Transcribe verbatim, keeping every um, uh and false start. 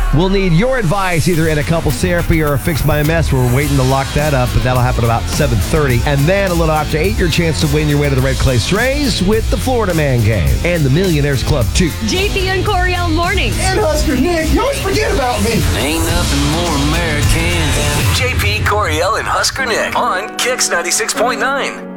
We'll need your advice either in a couples therapy or a Fix My Mess. We're waiting to lock that up, but that'll happen about seven thirty. And then a little after eight, your chance to win your way to the Red Clay Strays with the Florida Man Game and the Millionaires Club, too. J P and Coriel mornings. And Husker Nick, you always forget about me. Ain't nothing more American than J P, Coriel, and Husker Nick on Kix ninety-six point nine.